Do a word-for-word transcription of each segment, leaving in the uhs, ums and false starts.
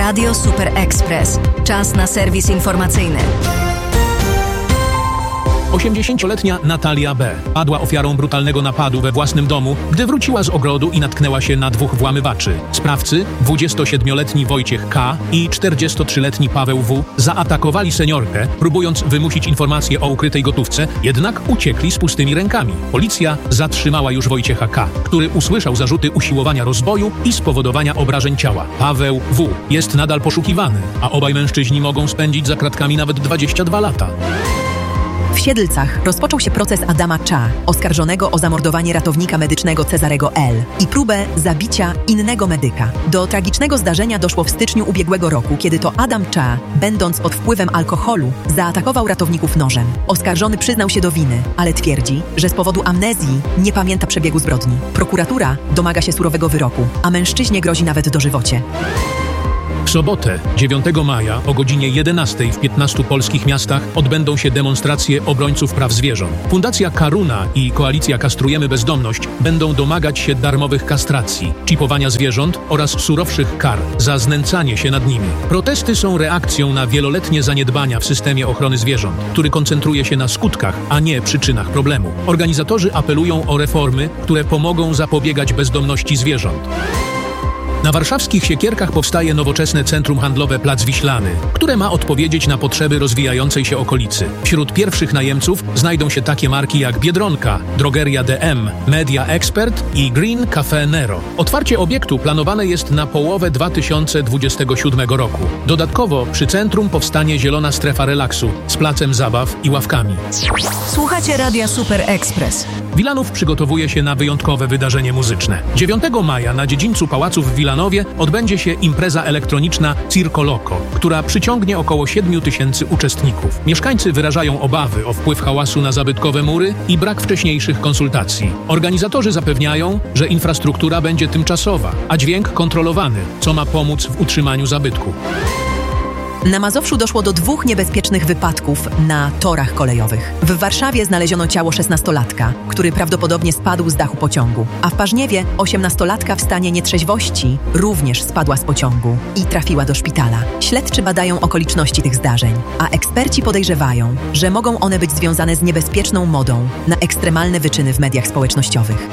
Radio Super Express. Czas na serwis informacyjny. osiemdziesięcioletnia Natalia B. padła ofiarą brutalnego napadu we własnym domu, gdy wróciła z ogrodu i natknęła się na dwóch włamywaczy. Sprawcy, dwudziestosiedmioletni Wojciech K. i czterdziestotrzyletni Paweł W. zaatakowali seniorkę, próbując wymusić informacje o ukrytej gotówce, jednak uciekli z pustymi rękami. Policja zatrzymała już Wojciecha K., który usłyszał zarzuty usiłowania rozboju i spowodowania obrażeń ciała. Paweł W. jest nadal poszukiwany, a obaj mężczyźni mogą spędzić za kratkami nawet dwadzieścia dwa lata. W Siedlcach rozpoczął się proces Adama Cza, oskarżonego o zamordowanie ratownika medycznego Cezarego L. i próbę zabicia innego medyka. Do tragicznego zdarzenia doszło w styczniu ubiegłego roku, kiedy to Adam Cza, będąc pod wpływem alkoholu, zaatakował ratowników nożem. Oskarżony przyznał się do winy, ale twierdzi, że z powodu amnezji nie pamięta przebiegu zbrodni. Prokuratura domaga się surowego wyroku, a mężczyźnie grozi nawet dożywocie. W sobotę, dziewiątego maja o godzinie jedenastej w piętnastu polskich miastach odbędą się demonstracje obrońców praw zwierząt. Fundacja Karuna i Koalicja Kastrujemy Bezdomność będą domagać się darmowych kastracji, czipowania zwierząt oraz surowszych kar za znęcanie się nad nimi. Protesty są reakcją na wieloletnie zaniedbania w systemie ochrony zwierząt, który koncentruje się na skutkach, a nie przyczynach problemu. Organizatorzy apelują o reformy, które pomogą zapobiegać bezdomności zwierząt. Na warszawskich Siekierkach powstaje nowoczesne centrum handlowe Plac Wiślany, które ma odpowiedzieć na potrzeby rozwijającej się okolicy. Wśród pierwszych najemców znajdą się takie marki jak Biedronka, Drogeria D M, Media Expert i Green Cafe Nero. Otwarcie obiektu planowane jest na połowę dwa tysiące dwudziestego siódmego roku. Dodatkowo przy centrum powstanie zielona strefa relaksu z placem zabaw i ławkami. Słuchacie Radia Super Express. Wilanów przygotowuje się na wyjątkowe wydarzenie muzyczne. dziewiątego maja na dziedzińcu pałaców w Wilanowie odbędzie się impreza elektroniczna Circo Loco, która przyciągnie około siedmiu tysięcy uczestników. Mieszkańcy wyrażają obawy o wpływ hałasu na zabytkowe mury i brak wcześniejszych konsultacji. Organizatorzy zapewniają, że infrastruktura będzie tymczasowa, a dźwięk kontrolowany, co ma pomóc w utrzymaniu zabytku. Na Mazowszu doszło do dwóch niebezpiecznych wypadków na torach kolejowych. W Warszawie znaleziono ciało szesnastolatka, który prawdopodobnie spadł z dachu pociągu, a w Parzniewie osiemnastolatka w stanie nietrzeźwości również spadła z pociągu i trafiła do szpitala. Śledczy badają okoliczności tych zdarzeń, a eksperci podejrzewają, że mogą one być związane z niebezpieczną modą na ekstremalne wyczyny w mediach społecznościowych.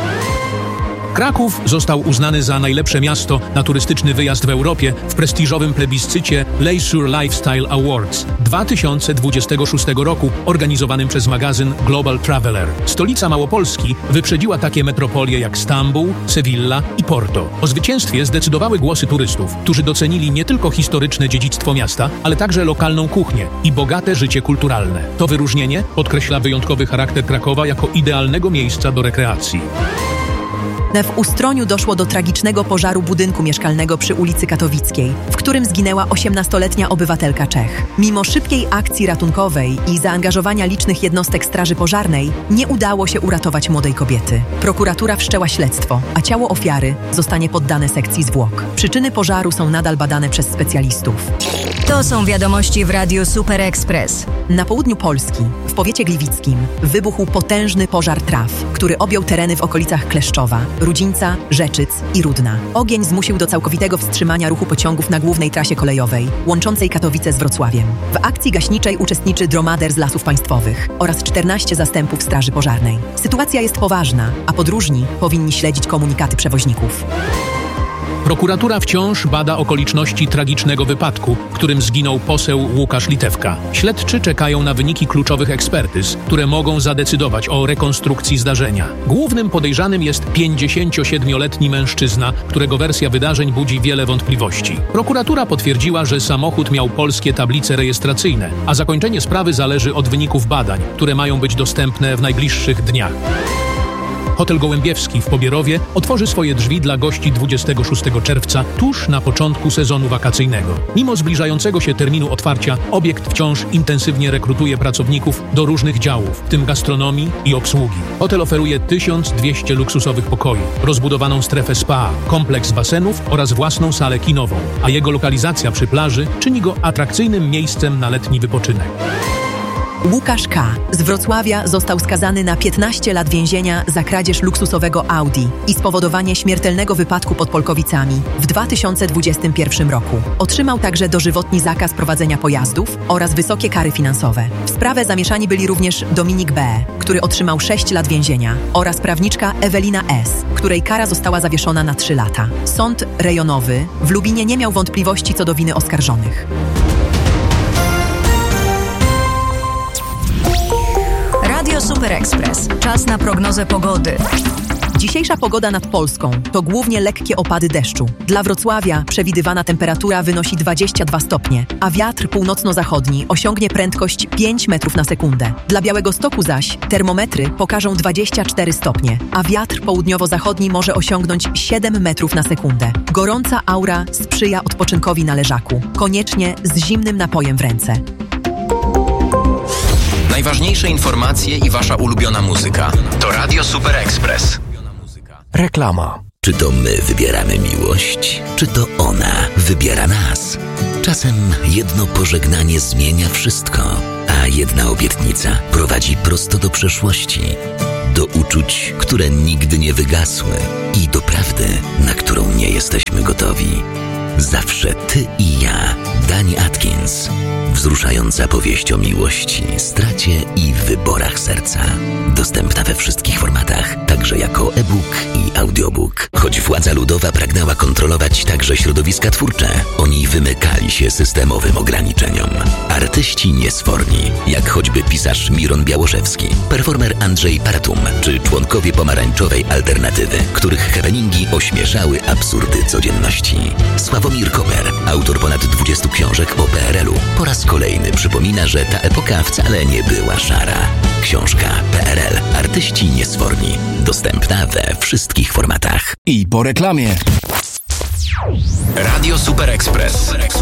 Kraków został uznany za najlepsze miasto na turystyczny wyjazd w Europie w prestiżowym plebiscycie Leisure Lifestyle Awards dwa tysiące dwudziestego szóstego roku organizowanym przez magazyn Global Traveler. Stolica Małopolski wyprzedziła takie metropolie jak Stambuł, Sewilla i Porto. O zwycięstwie zdecydowały głosy turystów, którzy docenili nie tylko historyczne dziedzictwo miasta, ale także lokalną kuchnię i bogate życie kulturalne. To wyróżnienie podkreśla wyjątkowy charakter Krakowa jako idealnego miejsca do rekreacji. W Ustroniu doszło do tragicznego pożaru budynku mieszkalnego przy ulicy Katowickiej, w którym zginęła osiemnastoletnia obywatelka Czech. Mimo szybkiej akcji ratunkowej i zaangażowania licznych jednostek straży pożarnej, nie udało się uratować młodej kobiety. Prokuratura wszczęła śledztwo, a ciało ofiary zostanie poddane sekcji zwłok. Przyczyny pożaru są nadal badane przez specjalistów. To są wiadomości w Radiu Super Express. Na południu Polski, w powiecie gliwickim, wybuchł potężny pożar traw, który objął tereny w okolicach Kleszczowa, Rudzińca, Rzeczyc i Rudna. Ogień zmusił do całkowitego wstrzymania ruchu pociągów na głównej trasie kolejowej, łączącej Katowice z Wrocławiem. W akcji gaśniczej uczestniczy dromader z Lasów Państwowych oraz czternaście zastępów Straży Pożarnej. Sytuacja jest poważna, a podróżni powinni śledzić komunikaty przewoźników. Prokuratura wciąż bada okoliczności tragicznego wypadku, w którym zginął poseł Łukasz Litewka. Śledczy czekają na wyniki kluczowych ekspertyz, które mogą zadecydować o rekonstrukcji zdarzenia. Głównym podejrzanym jest pięćdziesięciosiedmioletni mężczyzna, którego wersja wydarzeń budzi wiele wątpliwości. Prokuratura potwierdziła, że samochód miał polskie tablice rejestracyjne, a zakończenie sprawy zależy od wyników badań, które mają być dostępne w najbliższych dniach. Hotel Gołębiewski w Pobierowie otworzy swoje drzwi dla gości dwudziestego szóstego czerwca, tuż na początku sezonu wakacyjnego. Mimo zbliżającego się terminu otwarcia, obiekt wciąż intensywnie rekrutuje pracowników do różnych działów, w tym gastronomii i obsługi. Hotel oferuje tysiąc dwieście luksusowych pokoi, rozbudowaną strefę spa, kompleks basenów oraz własną salę kinową, a jego lokalizacja przy plaży czyni go atrakcyjnym miejscem na letni wypoczynek. Łukasz K. z Wrocławia został skazany na piętnaście lat więzienia za kradzież luksusowego Audi i spowodowanie śmiertelnego wypadku pod Polkowicami w dwa tysiące dwudziestym pierwszym roku. Otrzymał także dożywotni zakaz prowadzenia pojazdów oraz wysokie kary finansowe. W sprawę zamieszani byli również Dominik B., który otrzymał sześć lat więzienia, oraz prawniczka Ewelina S., której kara została zawieszona na trzy lata. Sąd rejonowy w Lubinie nie miał wątpliwości co do winy oskarżonych. Radio Super Express. Czas na prognozę pogody. Dzisiejsza pogoda nad Polską to głównie lekkie opady deszczu. Dla Wrocławia przewidywana temperatura wynosi dwadzieścia dwa stopnie, a wiatr północno-zachodni osiągnie prędkość pięć metrów na sekundę. Dla Białegostoku zaś termometry pokażą dwadzieścia cztery stopnie, a wiatr południowo-zachodni może osiągnąć siedem metrów na sekundę. Gorąca aura sprzyja odpoczynkowi na leżaku, koniecznie z zimnym napojem w ręce. Najważniejsze informacje i wasza ulubiona muzyka to Radio Super Express. Reklama. Czy to my wybieramy miłość, czy to ona wybiera nas? Czasem jedno pożegnanie zmienia wszystko, a jedna obietnica prowadzi prosto do przeszłości, do uczuć, które nigdy nie wygasły i do prawdy, na którą nie jesteśmy gotowi. Zawsze ty i ja. Dani Atkins. Wzruszająca powieść o miłości, stracie i wyborach serca. Dostępna we wszystkich formatach, także jako e-book i audiobook. Choć władza ludowa pragnęła kontrolować także środowiska twórcze, oni wymykali się systemowym ograniczeniom. Artyści niesforni, jak choćby pisarz Miron Białoszewski, performer Andrzej Paratum, czy członkowie pomarańczowej alternatywy, których happeningi ośmieszały absurdy codzienności. Sławomir Koper, autor ponad dwudziestu książek o P R L u, po raz kolejny przypomina, że ta epoka wcale nie była szara. Książka P R L. Artyści niesforni. Dostępna we wszystkich formatach. I po reklamie. Radio Super Express.